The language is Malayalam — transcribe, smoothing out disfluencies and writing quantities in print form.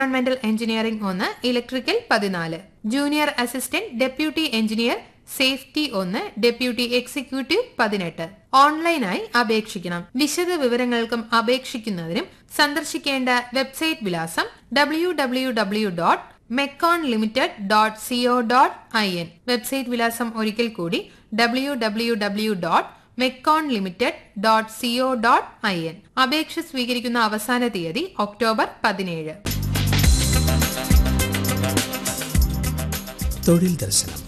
എൻവയോൺമെന്റൽ engineering 1, electrical 14, junior assistant deputy engineer safety 1, deputy executive 18. ഓൺലൈനായി അപേക്ഷിക്കണം. വിശദ വിവരങ്ങൾക്കും അപേക്ഷിക്കുന്നതിനും സന്ദർശിക്കേണ്ട വെബ്സൈറ്റ് വിലാസം www.meconlimited.co.in. വെബ്സൈറ്റ് വിലാസം ഒരിക്കൽ കൂടി www.meconlimited.co.in. അപേക്ഷ സ്വീകരിക്കുന്ന അവസാന തീയതി ഒക്ടോബർ 17. തൊഴിൽ ദർശനം